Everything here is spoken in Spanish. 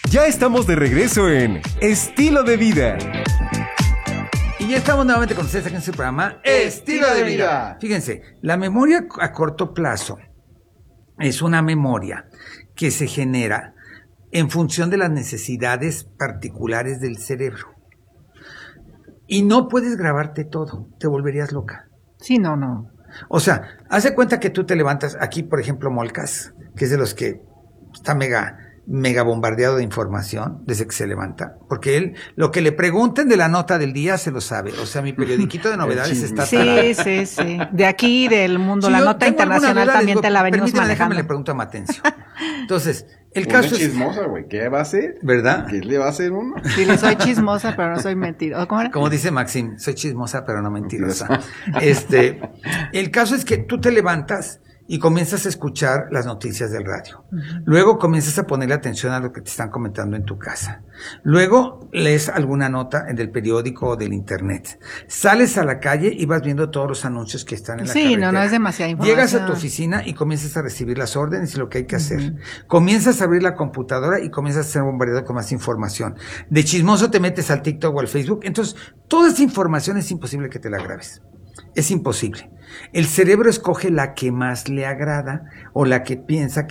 Ya estamos de regreso en Estilo de Vida. Y ya estamos nuevamente con ustedes aquí en su programa Estilo de Vida. Fíjense, la memoria a corto plazo es una memoria que se genera en función de las necesidades particulares del cerebro. Y no puedes grabarte todo, te volverías loca. Sí, no. O sea, haz de cuenta que tú te levantas, aquí por ejemplo Molcas, que es de los que está mega bombardeado de información desde que se levanta, porque él, lo que le pregunten de la nota del día se lo sabe. O sea, mi periodiquito de novedades está tarado. Sí. De aquí, del mundo, la nota internacional también te la venimos manejando. Déjame le pregunto a Matencio. Entonces, el caso es chismosa, güey. ¿Qué va a hacer? ¿Verdad? ¿Qué le va a hacer uno? Sí, soy chismosa, pero no soy mentirosa. ¿Cómo era? Como dice Maxim, soy chismosa, pero no mentirosa. El caso es que tú te levantas y comienzas a escuchar las noticias del radio. Luego comienzas a ponerle atención a lo que te están comentando en tu casa. Luego lees alguna nota en el periódico o del internet. Sales a la calle y vas viendo todos los anuncios que están en la carretera. Sí, no es demasiada información. Llegas a tu oficina y comienzas a recibir las órdenes y lo que hay que hacer. Comienzas a abrir la computadora y comienzas a ser bombardeado con más información. De chismoso te metes al TikTok o al Facebook. Entonces, toda esa información es imposible que te la grabes. Es imposible. El cerebro escoge la que más le agrada o la que piensa que